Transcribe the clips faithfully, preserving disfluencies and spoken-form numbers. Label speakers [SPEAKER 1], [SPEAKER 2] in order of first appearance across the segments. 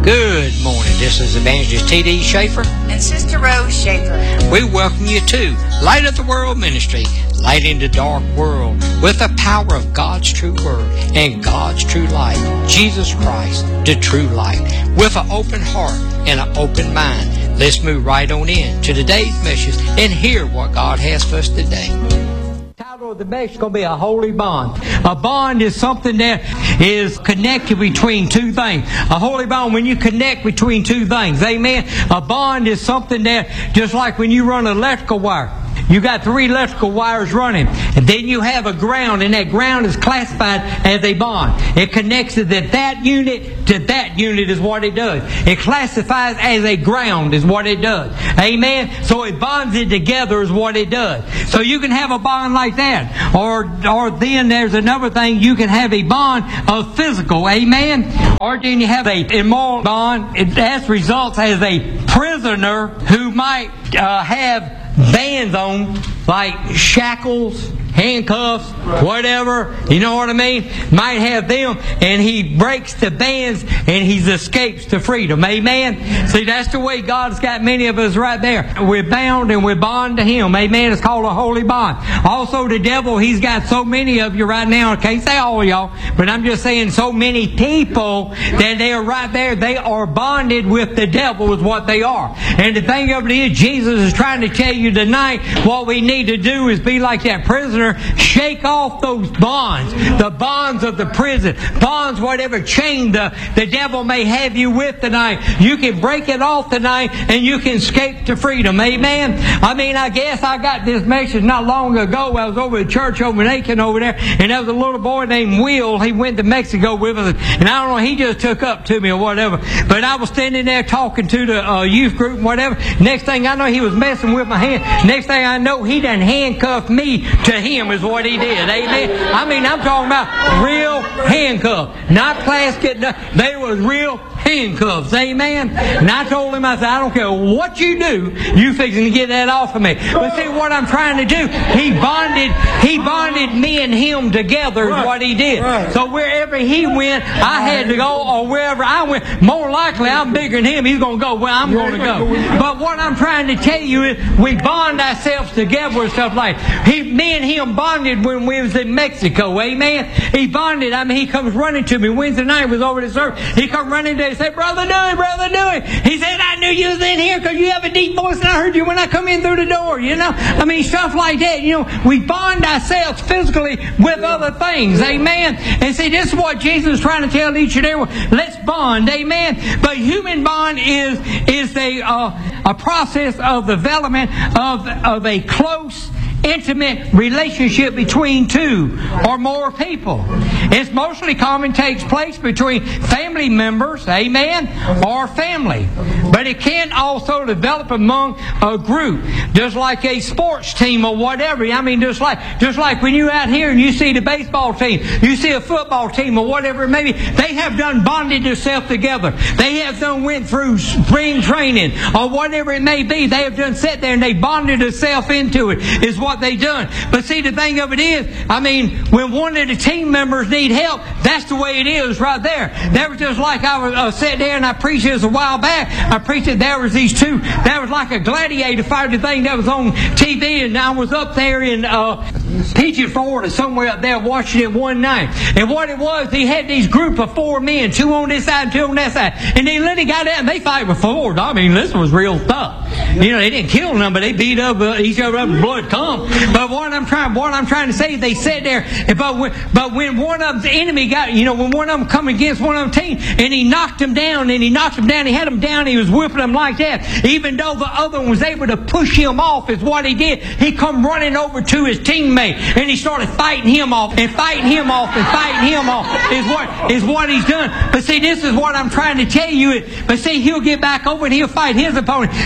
[SPEAKER 1] Good morning. This is Evangelist T D Schaefer
[SPEAKER 2] and Sister Rose Schaefer.
[SPEAKER 1] We welcome you to Light of the World Ministry, light in the dark world with the power of God's true word and God's true light, Jesus Christ, the true light, with an open heart and an open mind. Let's move right on in to today's message and hear what God has for us today. The title of the message is going to be a holy bond. A bond is something that is connected between two things. A holy bond, when you connect between two things. Amen. A bond is something that, just like when you run an electrical wire, you got three electrical wires running, and then you have a ground, and that ground is classified as a bond. It connects it that that unit to that unit is what it does. It classifies as a ground is what it does. Amen? So it bonds it together is what it does. So you can have a bond like that. Or or then there's another thing, you can have a bond of physical. Amen? Or then you have a immoral bond. It has results as a prisoner who might uh, have bands on, like shackles, handcuffs, whatever, you know what I mean? Might have them, and he breaks the bands and he escapes to freedom. Amen? See, that's the way God's got many of us right there. We're bound and we're bond to Him. Amen? It's called a holy bond. Also, the devil, he's got so many of you right now. I can't say all of y'all, but I'm just saying so many people that they are right there. They are bonded with the devil is what they are. And the thing of it is, Jesus is trying to tell you tonight what we need to do is be like that prisoner. Shake off those bonds, the bonds of the prison, bonds, whatever chain the, the devil may have you with tonight. You can break it off tonight and you can escape to freedom. Amen? I mean, I guess I got this message not long ago. I was over at church over in Aiken over there, and there was a little boy named Will. He went to Mexico with us, and I don't know, he just took up to me or whatever. But I was standing there talking to the uh, youth group and whatever. Next thing I know, he was messing with my hand. Next thing I know, he done handcuffed me to him is what he did. Amen. I mean, I'm talking about real handcuffs, not plastic. They were real handcuffs. Amen. And I told him, I said, I don't care what you do, you fixing to get that off of me. But see what I'm trying to do, he bonded, he bonded me and him together is what he did. So wherever he went, I had to go, or wherever I went, more likely I'm bigger than him, he's going to go where I'm going to go. But what I'm trying to tell you is we bond ourselves together and stuff like that. He, me and him bonded when we was in Mexico. Amen. He bonded. I mean, he comes running to me. Wednesday night was over the service. He come running there and said, Brother Dewey, Brother Dewey. He said, I knew you was in here because you have a deep voice and I heard you when I come in through the door. You know, I mean, stuff like that. You know, we bond ourselves physically with other things. Amen. And see, this is what Jesus is trying to tell each and every one. Let's bond. Amen. But human bond is is a uh, a process of development of of a close, intimate relationship between two or more people. It's mostly common takes place between family members, amen, or family. But it can also develop among a group, just like a sports team or whatever. I mean, just like just like when you're out here and you see the baseball team, you see a football team or whatever it may be, they have done bonded themselves together. They have done went through spring training or whatever it may be. They have done sat there and they bonded themselves into it, is what they done. But see, the thing of it is, I mean, when one of the team members need help, that's the way it is right there. That was just like I was uh, sat there and I preached this a while back. I preached it, there was these two, that was like a gladiator fight thing that was on T V, and I was up there in uh, Peachtree, Florida, somewhere up there watching it one night. And what it was, he had these group of four men, two on this side, two on that side. And then Lenny got out and they fight with four. I mean, this was real tough. You know, they didn't kill them, but they beat up uh, each other up and blood come. But what I'm trying, what I'm trying to say is they sat there, but when, but when one of the enemy got, you know, when one of them come against one of them team, and he knocked him down, and he knocked him down, he had him down, he was whipping him like that. Even though the other one was able to push him off, is what he did. He come running over to his teammate, and he started fighting him off, and fighting him off, and fighting him off, is what is what he's done. But see, this is what I'm trying to tell you. But see, he'll get back over and he'll fight his opponent. Then he'll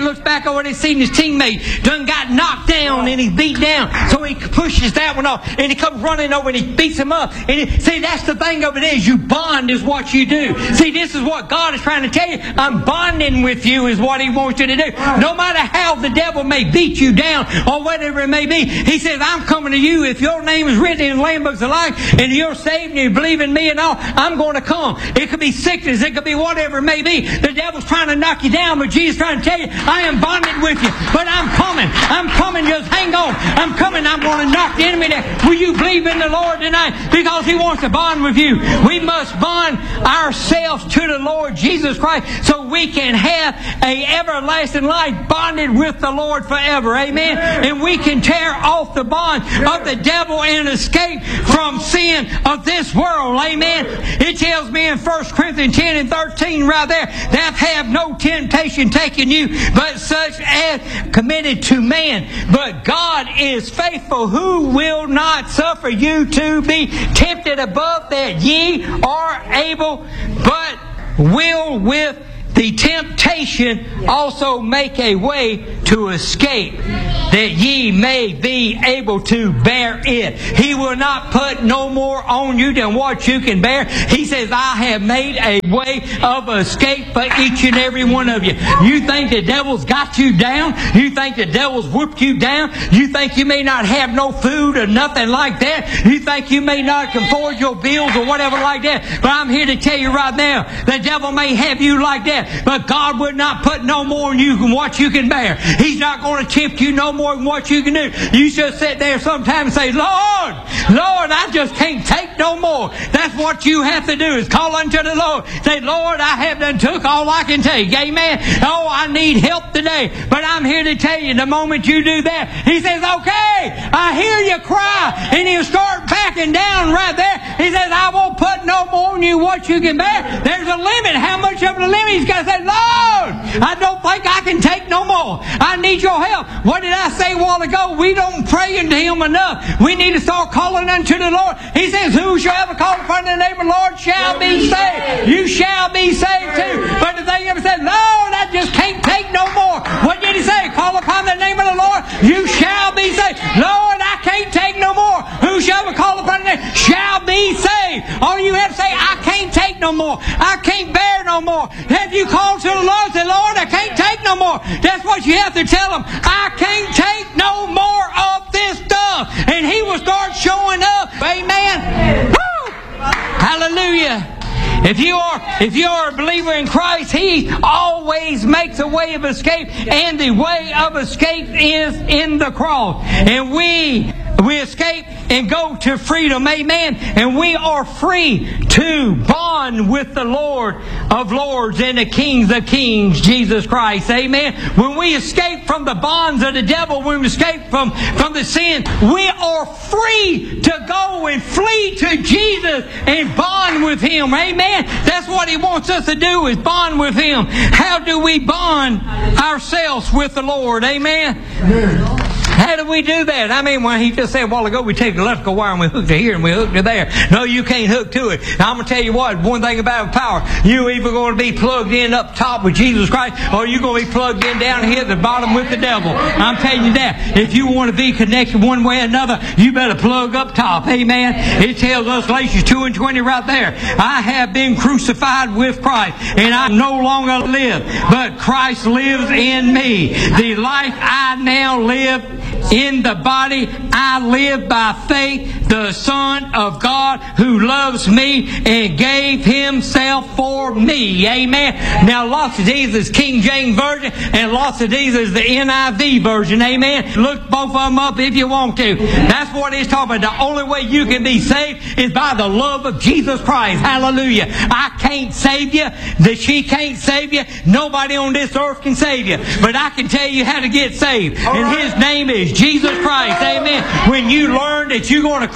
[SPEAKER 1] looks back over and he's seen his teammate done got knocked down and he's beat down. So he pushes that one off and he comes running over and he beats him up. And he, see, that's the thing of it is you bond is what you do. See, this is what God is trying to tell you. I'm bonding with you is what He wants you to do. No matter how the devil may beat you down or whatever it may be, He says, I'm coming to you. If your name is written in the Lamb Books of Life and you're saved and you believe in me and all, I'm going to come. It could be sickness. It could be whatever it may be. The devil's trying to knock you down, but Jesus is trying to tell you, I am bonded with you. But I'm coming. I'm coming. Just hang on. I'm coming. I'm going to knock the enemy down. Will you believe in the Lord tonight? Because He wants to bond with you. We must bond ourselves to the Lord Jesus Christ so we can have a everlasting life bonded with the Lord forever. Amen. And we can tear off the bond of the devil and escape from sin of this world. Amen. It tells me in First Corinthians ten and thirteen right there, that have no temptation taken you, but such as committed to man. But God is faithful, who will not suffer you to be tempted above that ye are able, but will with the temptation also make a way to escape, that ye may be able to bear it. He will not put no more on you than what you can bear. He says, I have made a way of escape for each and every one of you. You think the devil's got you down? You think the devil's whooped you down? You think you may not have no food or nothing like that? You think you may not can afford your bills or whatever like that? But I'm here to tell you right now, the devil may have you like that, but God would not put no more on you than what you can bear. He's not going to tempt you no more than what you can do. You just sit there sometime and say, Lord, Lord, I just can't take no more. That's what you have to do, is call unto the Lord. Say, Lord, I have done took all I can take. Amen. Oh, I need help today. But I'm here to tell you, the moment you do that, He says, okay, I hear you cry. And He'll start backing down right there. He says, I won't put no more on you what you can bear. There's a limit. How much of a limit? He's got to say, Lord, I don't think I can take no more. I need your help. What did I say a while ago? We don't pray unto Him enough. We need to start calling unto the Lord. He says, who shall ever call upon the name of the Lord shall be saved. You shall be saved too. But the thing ever said, Lord, I just can't take no more. What did He say? Call upon the name of the Lord. You shall be saved. Lord, I can't take no more. Who shall ever call upon the name shall be saved. All you have to say, I can't take no more. I can't bear no more. Have you called to the Lord and said, Lord, I can't take no more? That's what you have to tell Him. I can't take no more of this stuff. And He will start showing up. Amen. Woo! Hallelujah. If you are if you are a believer in Christ, He always makes a way of escape, and the way of escape is in the cross. And we we escape and go to freedom. Amen. And we are free to bond with the Lord of Lords and the Kings of Kings, Jesus Christ. Amen. When we escape from the bonds of the devil, when we escape from, from the sin, we are free to go and flee to Jesus and bond with Him. Amen. That's what He wants us to do, is bond with Him. How do we bond ourselves with the Lord? Amen. Amen. How do we do that? I mean, when He just said a while ago, we take the electrical wire and we hook to here and we hook to there. No, you can't hook to it. Now, I'm going to tell you what, one thing about power, you're either going to be plugged in up top with Jesus Christ, or you're going to be plugged in down here at the bottom with the devil. I'm telling you that. If you want to be connected one way or another, you better plug up top. Amen. It tells us, Galatians two and twenty right there, I have been crucified with Christ, and I no longer live, but Christ lives in me. The life I now live in the body, I live by faith, the Son of God who loves me and gave Himself for me. Amen. Now, lots of these is King James Version, and lots of these is the N I V version. Amen. Look both of them up if you want to. That's what it's talking about. The only way you can be saved is by the love of Jesus Christ. Hallelujah. I can't save you. That she can't save you. Nobody on this earth can save you. But I can tell you how to get saved. And His name is Jesus Christ. Amen. When you learn that you're going to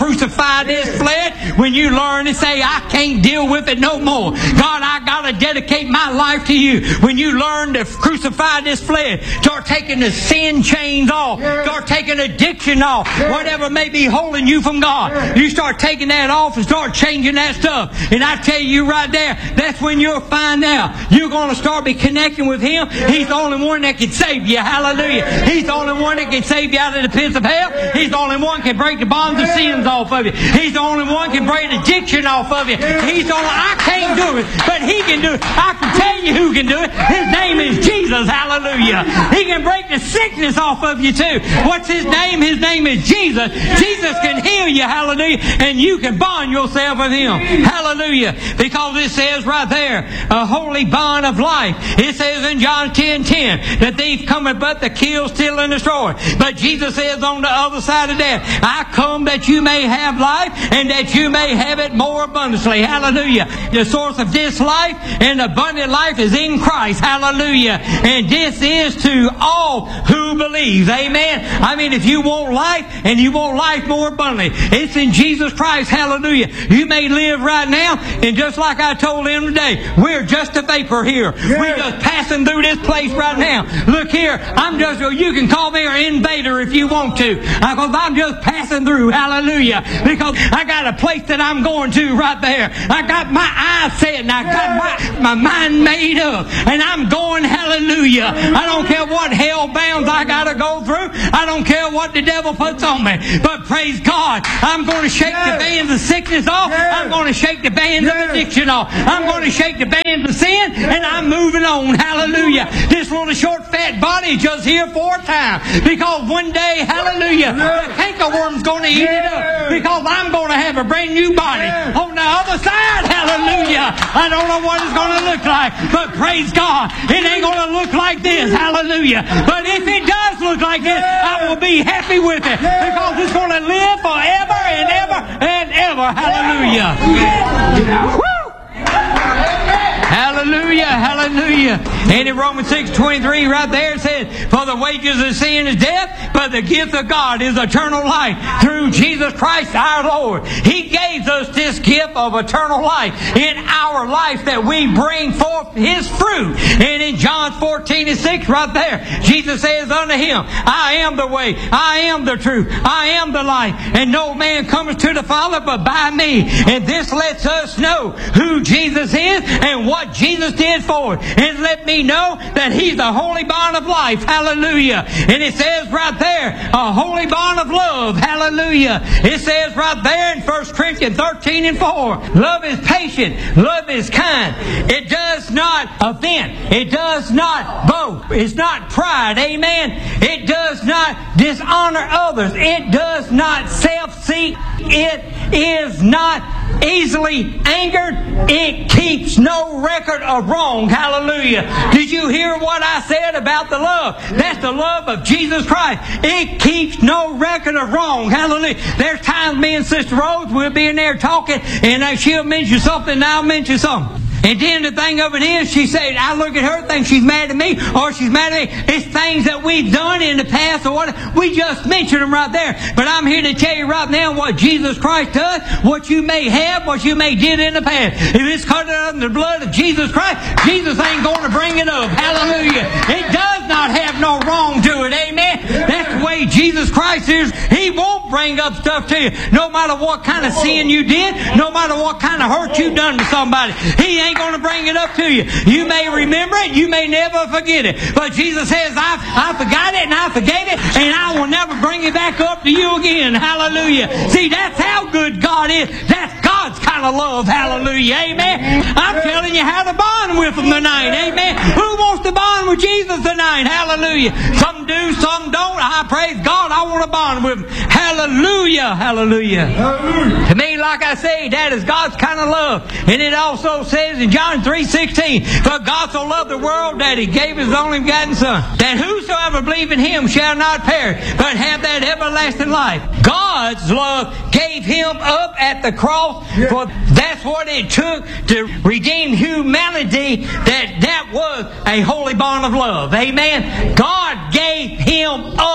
[SPEAKER 1] crucify this flesh, when you learn to say, I can't deal with it no more. God, I got to dedicate my life to you. When you learn to crucify this flesh, start taking the sin chains off, start taking addiction off, whatever may be holding you from God, you start taking that off and start changing that stuff. And I tell you right there, that's when you'll find out you're going to start be connecting with Him. He's the only one that can save you. Hallelujah. He's the only one that can save you out of the pits of hell. He's the only one that can break the bonds of sins off of you. He's the only one that can break addiction off of you. He's the only, I can't do it, but He can do it. I can tell you who can do it. His name is Jesus. Hallelujah. He can break the sickness off of you too. What's His name? His name is Jesus. Jesus can heal you. Hallelujah. And you can bond yourself with Him. Hallelujah. Because it says right there, a holy bond of life. It says in John ten ten, the thief cometh but to kill, steal, and destroy. But Jesus says on the other side of death, I come that you may have life and that you may have it more abundantly. Hallelujah. The source of this life and abundant life is in Christ. Hallelujah. And this is to all who believe. Amen. I mean, if you want life and you want life more abundantly, it's in Jesus Christ. Hallelujah. You may live right now, and just like I told him today, we're just a vapor here. Yeah. We're just passing through this place right now. Look here, I'm just, you can call me an invader if you want to, because I'm just passing through. Hallelujah. Because I got a place that I'm going to right there. I got my eyes set and I got my, my mind made up, and I'm going. Hallelujah. I don't care what hell bounds I got to go through. I don't care what the devil puts on me. But praise God, I'm going to shake the bands of sickness off. I'm going to shake the bands of addiction off. I'm going to shake the bands of sin, and I'm moving on. Hallelujah. This little short fat body is just here for a time, because one day, hallelujah, the cankerworm's going to eat it up, because I'm going to have a brand new body on the other side. Hallelujah. I don't know what it's going to look like, but praise God, it ain't going to look like this. Hallelujah. But if it does look like this, I will be happy with it, because it's going to live forever and ever and ever. Hallelujah. Woo! Hallelujah, hallelujah. And in Romans six twenty-three right there it says, for the wages of sin is death, but the gift of God is eternal life through Jesus Christ our Lord. He gave us this gift of eternal life in our life, that we bring forth His fruit. And in John fourteen and six right there, Jesus says unto him, I am the way, I am the truth, I am the life, and no man cometh to the Father but by me. And this lets us know who Jesus is and what Jesus did for it. And let me know that He's the holy bond of life. Hallelujah. And it says right there, a holy bond of love. Hallelujah. It says right there in First Corinthians thirteen and four, love is patient, love is kind. It does not offend. It does not boast. It's not pride. Amen. It does not dishonor others. It does not self-seek. It is not easily angered. It keeps no record of wrong. Hallelujah. Did you hear what I said about the love? That's the love of Jesus Christ. It keeps no record of wrong. Hallelujah. There's times me and Sister Rose, we'll be in there talking, and she'll mention something and I'll mention something. And then the thing of it is, she said, I look at her, think she's mad at me, or she's mad at me. It's things that we've done in the past, or what we just mentioned them right there. But I'm here to tell you right now what Jesus Christ does, what you may have, what you may did in the past. If it's covered under the blood of Jesus Christ, Jesus ain't going to bring it up. Hallelujah. It does not have no wrong to it. Amen. That's the way Jesus Christ is. He won't bring up stuff to you, no matter what kind of sin you did, no matter what kind of hurt you done to somebody. He ain't going to bring it up to you. You may remember it, you may never forget it, but Jesus says, I, I forgot it and I forgave it, and I will never bring it back up to you again. Hallelujah. See, that's how good God is. That's God's kind of love. Hallelujah. Amen. I'm telling you how to bond with Him tonight. Amen. Who wants to bond with Jesus tonight? Hallelujah. Some do, some don't. I praise God, I want to bond with Him. Hallelujah. Hallelujah. Hallelujah. To me, like I say, that is God's kind of love. And it also says in John three sixteen, for God so loved the world that He gave His only begotten Son, that whosoever believe in Him shall not perish, but have that everlasting life. God's love gave Him up at the cross, yeah. For that's what it took to redeem humanity. That that was a holy bond of love. Amen. God gave Him up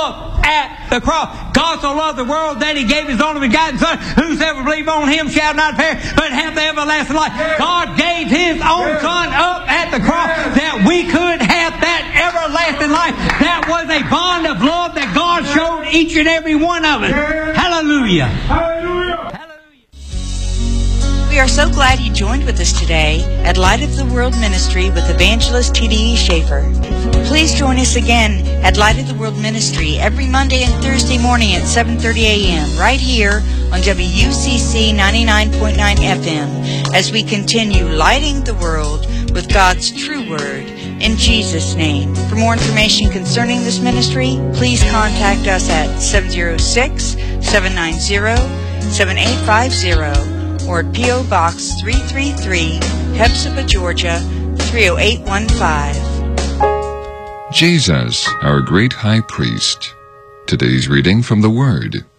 [SPEAKER 3] at the cross. God so loved the world that He gave His only begotten Son. Whosoever believe on Him shall not perish, but have the everlasting life. God gave His own Son up at the cross that we could have that everlasting life. That was a bond of love that God showed each and every one of us. Hallelujah. Hallelujah.
[SPEAKER 2] We are so glad you joined with us today at Light of the World Ministry with Evangelist T D E Schaefer. Please join us again at Light of the World Ministry every Monday and Thursday morning at seven thirty a.m. right here on W C C ninety-nine point nine F M as we continue lighting the world with God's true word in Jesus' name. For more information concerning this ministry, please contact us at seven oh six, seven nine zero, seven eight five zero or at P O. Box three three three, Hepzibah, Georgia three oh eight one five.
[SPEAKER 4] Jesus, our great high priest. Today's reading from the Word.